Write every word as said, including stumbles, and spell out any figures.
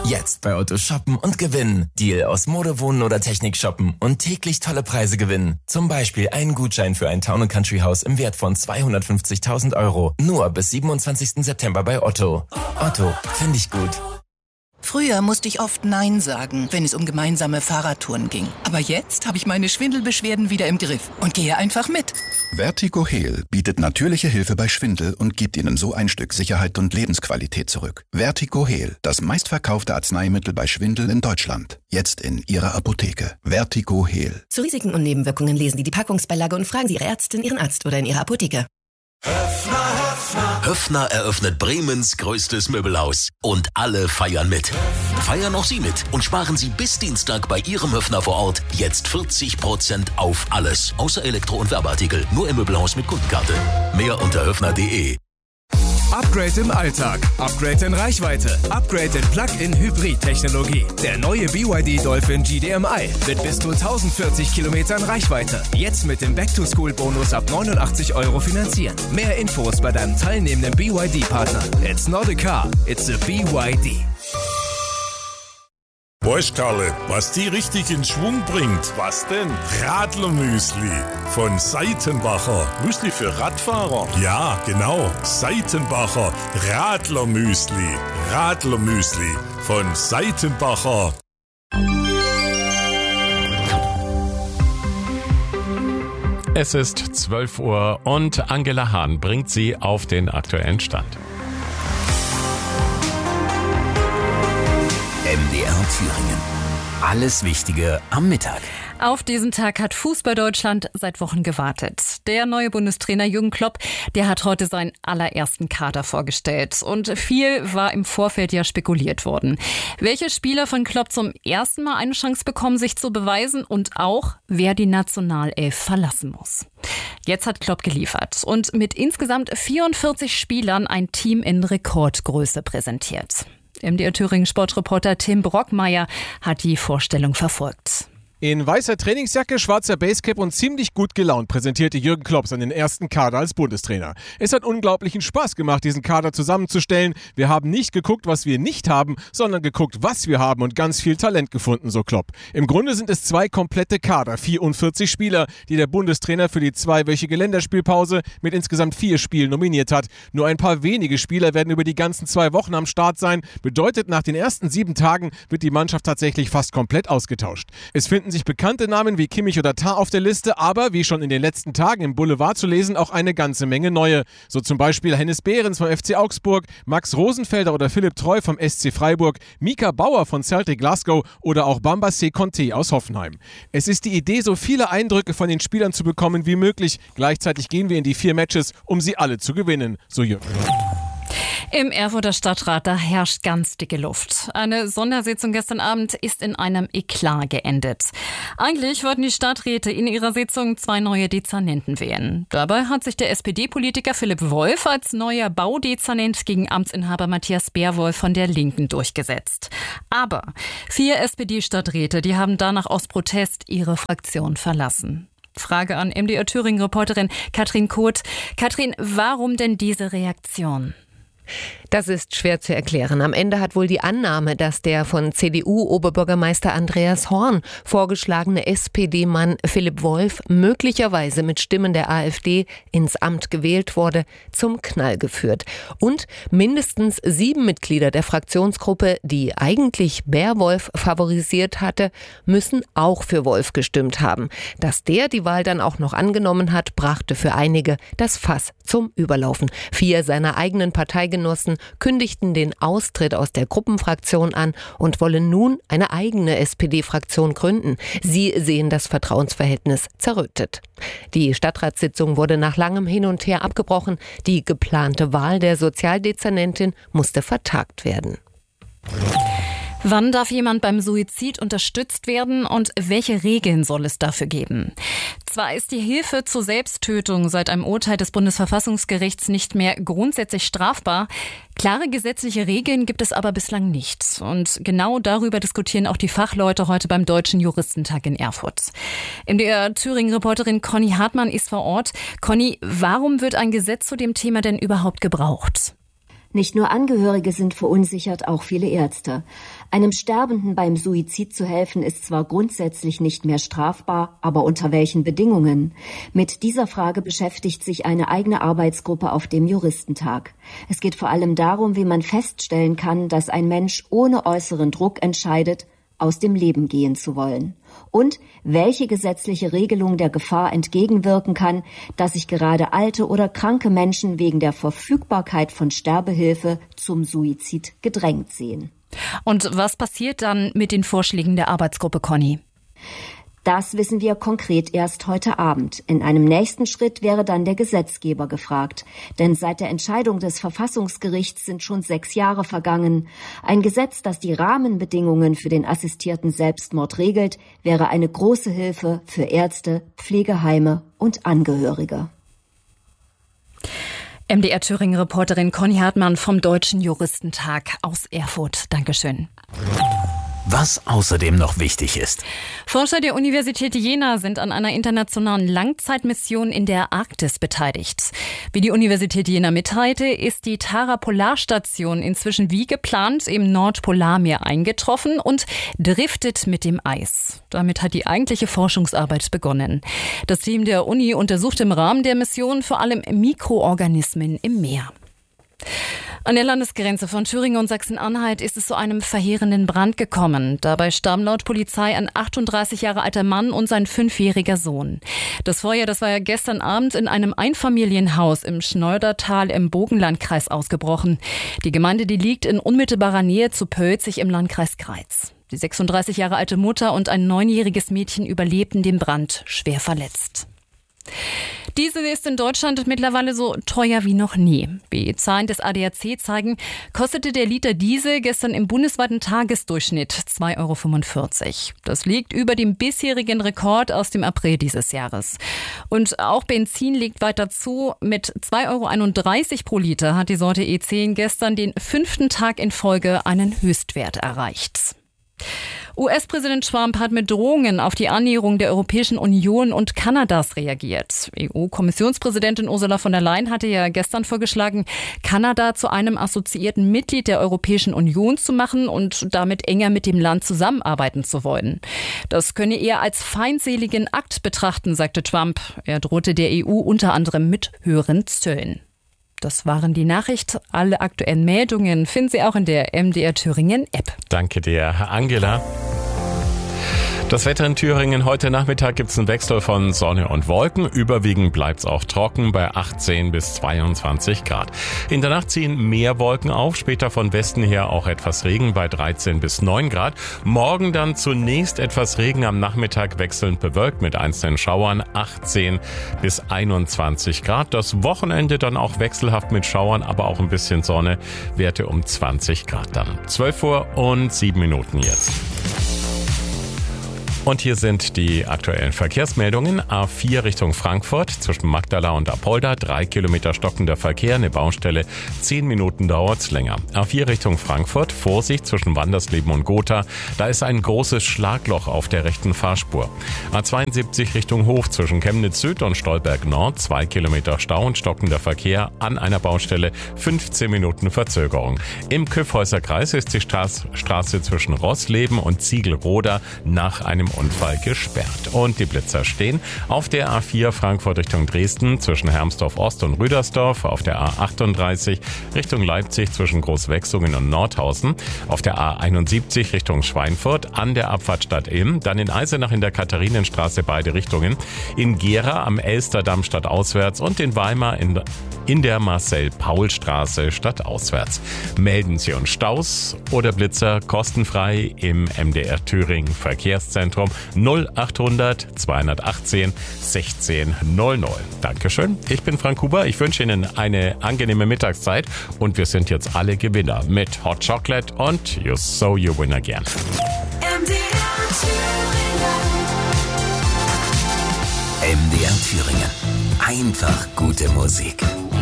Jetzt bei Otto shoppen und gewinnen. Deal aus Mode, Wohnen oder Technik shoppen und täglich tolle Preise gewinnen. Zum Beispiel einen Gutschein für ein Town and Country Haus im Wert von zweihundertfünfzigtausend Euro. Nur bis siebenundzwanzigsten September bei Otto. Otto, finde ich gut. Früher musste ich oft Nein sagen, wenn es um gemeinsame Fahrradtouren ging. Aber jetzt habe ich meine Schwindelbeschwerden wieder im Griff und gehe einfach mit. Vertigo Heal bietet natürliche Hilfe bei Schwindel und gibt Ihnen so ein Stück Sicherheit und Lebensqualität zurück. Vertigo Heal, das meistverkaufte Arzneimittel bei Schwindel in Deutschland. Jetzt in Ihrer Apotheke. Vertigo Heal. Zu Risiken und Nebenwirkungen lesen Sie die Packungsbeilage und fragen Sie Ihre Ärztin, Ihren Arzt oder in Ihrer Apotheke. Höffner, Höffner. Höffner eröffnet Bremens größtes Möbelhaus. Und alle feiern mit. Feiern auch Sie mit und sparen Sie bis Dienstag bei Ihrem Höffner vor Ort jetzt vierzig Prozent auf alles. Außer Elektro- und Werbeartikel. Nur im Möbelhaus mit Kundenkarte. Mehr unter höffner punkt de. Upgrade im Alltag, Upgrade in Reichweite, Upgrade in Plug-in-Hybrid-Technologie. Der neue B Y D Dolphin G D M I mit bis zu tausendvierzig Kilometern Reichweite. Jetzt mit dem Back-to-School-Bonus ab neunundachtzig Euro finanzieren. Mehr Infos bei deinem teilnehmenden B Y D-Partner. It's not a car, it's a B Y D. Weißt Karle, was die richtig in Schwung bringt? Was denn? Radlermüsli von Seitenbacher. Müsli für Radfahrer? Ja, genau. Seitenbacher Radlermüsli. Radlermüsli von Seitenbacher. Es ist zwölf Uhr und Angela Hahn bringt Sie auf den aktuellen Stand. M D R Thüringen. Alles Wichtige am Mittag. Auf diesen Tag hat Fußball-Deutschland seit Wochen gewartet. Der neue Bundestrainer Jürgen Klopp, der hat heute seinen allerersten Kader vorgestellt. Und viel war im Vorfeld ja spekuliert worden. Welche Spieler von Klopp zum ersten Mal eine Chance bekommen, sich zu beweisen und auch, wer die Nationalelf verlassen muss. Jetzt hat Klopp geliefert und mit insgesamt vierundvierzig Spielern ein Team in Rekordgröße präsentiert. M D R Thüringen Sportreporter Tim Brockmeier hat die Vorstellung verfolgt. In weißer Trainingsjacke, schwarzer Basecap und ziemlich gut gelaunt präsentierte Jürgen Klopp seinen ersten Kader als Bundestrainer. Es hat unglaublichen Spaß gemacht, diesen Kader zusammenzustellen. Wir haben nicht geguckt, was wir nicht haben, sondern geguckt, was wir haben und ganz viel Talent gefunden, so Klopp. Im Grunde sind es zwei komplette Kader, vierundvierzig Spieler, die der Bundestrainer für die zweiwöchige Länderspielpause mit insgesamt vier Spielen nominiert hat. Nur ein paar wenige Spieler werden über die ganzen zwei Wochen am Start sein. Bedeutet, nach den ersten sieben Tagen wird die Mannschaft tatsächlich fast komplett ausgetauscht. Es finden sich bekannte Namen wie Kimmich oder Tah auf der Liste, aber wie schon in den letzten Tagen im Boulevard zu lesen, auch eine ganze Menge neue. So zum Beispiel Hennes Behrens vom F C Augsburg, Max Rosenfelder oder Philipp Treu vom S C Freiburg, Mika Bauer von Celtic Glasgow oder auch Bamba Conte aus Hoffenheim. Es ist die Idee, so viele Eindrücke von den Spielern zu bekommen wie möglich. Gleichzeitig gehen wir in die vier Matches, um sie alle zu gewinnen, so Jürgen. Im Erfurter Stadtrat, da herrscht ganz dicke Luft. Eine Sondersitzung gestern Abend ist in einem Eklat geendet. Eigentlich wollten die Stadträte in ihrer Sitzung zwei neue Dezernenten wählen. Dabei hat sich der S P D-Politiker Philipp Wolf als neuer Baudezernent gegen Amtsinhaber Matthias Bärwolf von der Linken durchgesetzt. Aber vier S P D-Stadträte, die haben danach aus Protest ihre Fraktion verlassen. Frage an M D R Thüringen-Reporterin Katrin Koth. Katrin, warum denn diese Reaktion? Das ist schwer zu erklären. Am Ende hat wohl die Annahme, dass der von C D U-Oberbürgermeister Andreas Horn vorgeschlagene S P D-Mann Philipp Wolf möglicherweise mit Stimmen der AfD ins Amt gewählt wurde, zum Knall geführt. Und mindestens sieben Mitglieder der Fraktionsgruppe, die eigentlich Bärwolf favorisiert hatte, müssen auch für Wolf gestimmt haben. Dass der die Wahl dann auch noch angenommen hat, brachte für einige das Fass zum Überlaufen. Vier seiner eigenen Parteigenossen kündigten den Austritt aus der Gruppenfraktion an und wollen nun eine eigene S P D-Fraktion gründen. Sie sehen das Vertrauensverhältnis zerrüttet. Die Stadtratssitzung wurde nach langem Hin und Her abgebrochen. Die geplante Wahl der Sozialdezernentin musste vertagt werden. Wann darf jemand beim Suizid unterstützt werden und welche Regeln soll es dafür geben? Zwar ist die Hilfe zur Selbsttötung seit einem Urteil des Bundesverfassungsgerichts nicht mehr grundsätzlich strafbar. Klare gesetzliche Regeln gibt es aber bislang nicht. Und genau darüber diskutieren auch die Fachleute heute beim Deutschen Juristentag in Erfurt. M D R Thüringen-Reporterin Conny Hartmann ist vor Ort. Conny, warum wird ein Gesetz zu dem Thema denn überhaupt gebraucht? Nicht nur Angehörige sind verunsichert, auch viele Ärzte. Einem Sterbenden beim Suizid zu helfen, ist zwar grundsätzlich nicht mehr strafbar, aber unter welchen Bedingungen? Mit dieser Frage beschäftigt sich eine eigene Arbeitsgruppe auf dem Juristentag. Es geht vor allem darum, wie man feststellen kann, dass ein Mensch ohne äußeren Druck entscheidet, aus dem Leben gehen zu wollen. Und welche gesetzliche Regelung der Gefahr entgegenwirken kann, dass sich gerade alte oder kranke Menschen wegen der Verfügbarkeit von Sterbehilfe zum Suizid gedrängt sehen. Und was passiert dann mit den Vorschlägen der Arbeitsgruppe, Conny? Das wissen wir konkret erst heute Abend. In einem nächsten Schritt wäre dann der Gesetzgeber gefragt. Denn seit der Entscheidung des Verfassungsgerichts sind schon sechs Jahre vergangen. Ein Gesetz, das die Rahmenbedingungen für den assistierten Selbstmord regelt, wäre eine große Hilfe für Ärzte, Pflegeheime und Angehörige. M D R Thüringen-Reporterin Conny Hartmann vom Deutschen Juristentag aus Erfurt. Dankeschön. Was außerdem noch wichtig ist. Forscher der Universität Jena sind an einer internationalen Langzeitmission in der Arktis beteiligt. Wie die Universität Jena mitteilte, ist die Tara-Polarstation inzwischen wie geplant im Nordpolarmeer eingetroffen und driftet mit dem Eis. Damit hat die eigentliche Forschungsarbeit begonnen. Das Team der Uni untersucht im Rahmen der Mission vor allem Mikroorganismen im Meer. An der Landesgrenze von Thüringen und Sachsen-Anhalt ist es zu einem verheerenden Brand gekommen. Dabei starben laut Polizei ein achtunddreißig Jahre alter Mann und sein fünfjähriger Sohn. Das Feuer, das war ja gestern Abend in einem Einfamilienhaus im Schneudertal im Bogenlandkreis ausgebrochen. Die Gemeinde, die liegt in unmittelbarer Nähe zu Pölzig im Landkreis Greiz. Die sechsunddreißig Jahre alte Mutter und ein neunjähriges Mädchen überlebten den Brand schwer verletzt. Diesel ist in Deutschland mittlerweile so teuer wie noch nie. Wie Zahlen des A D A C zeigen, kostete der Liter Diesel gestern im bundesweiten Tagesdurchschnitt zwei Euro fünfundvierzig. Das liegt über dem bisherigen Rekord aus dem April dieses Jahres. Und auch Benzin legt weiter zu. Mit zwei Euro einunddreißig pro Liter hat die Sorte E zehn gestern den fünften Tag in Folge einen Höchstwert erreicht. U S-Präsident Trump hat mit Drohungen auf die Annäherung der Europäischen Union und Kanadas reagiert. E U-Kommissionspräsidentin Ursula von der Leyen hatte ja gestern vorgeschlagen, Kanada zu einem assoziierten Mitglied der Europäischen Union zu machen und damit enger mit dem Land zusammenarbeiten zu wollen. Das könne er als feindseligen Akt betrachten, sagte Trump. Er drohte der E U unter anderem mit höheren Zöllen. Das waren die Nachrichten. Alle aktuellen Meldungen finden Sie auch in der M D R Thüringen App. Danke dir, Angela. Das Wetter in Thüringen. Heute Nachmittag gibt es einen Wechsel von Sonne und Wolken. Überwiegend bleibt es auch trocken bei achtzehn bis zweiundzwanzig Grad. In der Nacht ziehen mehr Wolken auf, später von Westen her auch etwas Regen bei dreizehn bis neun Grad. Morgen dann zunächst etwas Regen, am Nachmittag wechselnd bewölkt mit einzelnen Schauern, achtzehn bis einundzwanzig Grad. Das Wochenende dann auch wechselhaft mit Schauern, aber auch ein bisschen Sonne. Werte um zwanzig Grad dann. zwölf Uhr und sieben Minuten jetzt. Und hier sind die aktuellen Verkehrsmeldungen. A vier Richtung Frankfurt zwischen Magdala und Apolda. Drei Kilometer stockender Verkehr, eine Baustelle. Zehn Minuten dauert's länger. A vier Richtung Frankfurt. Vorsicht zwischen Wandersleben und Gotha. Da ist ein großes Schlagloch auf der rechten Fahrspur. A zweiundsiebzig Richtung Hof zwischen Chemnitz Süd und Stolberg Nord. Zwei Kilometer Stau und stockender Verkehr an einer Baustelle. fünfzehn Minuten Verzögerung. Im Kyffhäuser Kreis ist die Straße zwischen Rossleben und Ziegelroda nach einem Unfall gesperrt. Und die Blitzer stehen auf der A vier Frankfurt Richtung Dresden zwischen Hermsdorf Ost und Rüdersdorf, auf der A achtunddreißig Richtung Leipzig zwischen Großwechsungen und Nordhausen, auf der A einundsiebzig Richtung Schweinfurt an der Abfahrt Stadt Ilm, dann in Eisenach in der Katharinenstraße beide Richtungen, in Gera am Elsterdamm stadtauswärts und in Weimar in, in der Marcel-Paul-Straße stadtauswärts. Melden Sie uns Staus oder Blitzer kostenfrei im M D R Thüringen Verkehrszentrum null achthundert zweihundertachtzehn sechzehn null null. Dankeschön. Ich bin Frank Huber. Ich wünsche Ihnen eine angenehme Mittagszeit und wir sind jetzt alle Gewinner mit Hot Chocolate und You So You Win Again. M D R Thüringen. M D R Thüringen. Einfach gute Musik.